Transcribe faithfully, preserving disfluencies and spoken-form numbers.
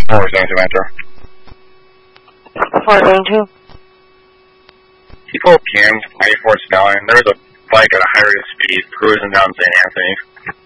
Fort Saint Samantha. Fort going to? People came ninety-four Stallion. There was a bike at a high rate of speed cruising down Saint Anthony.